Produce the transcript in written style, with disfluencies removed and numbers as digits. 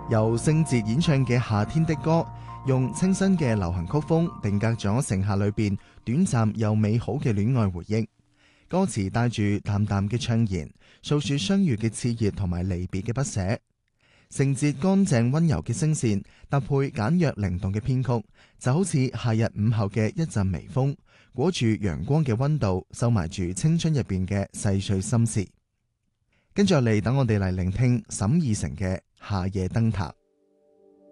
由聖哲演唱嘅《夏天的歌》，用清新嘅流行曲風定格咗盛夏裏邊短暫又美好嘅戀愛回憶。歌詞帶住淡淡嘅悵然，訴說相遇嘅熾熱同埋離別嘅不捨。聖哲乾淨溫柔嘅聲線，搭配簡約靈動嘅編曲，就好似夏日午後嘅一陣微風，裹住陽光嘅溫度，收埋住青春入邊嘅細碎心事。跟住嚟，等我哋嚟聆聽沈以誠嘅《夏夜燈塔》。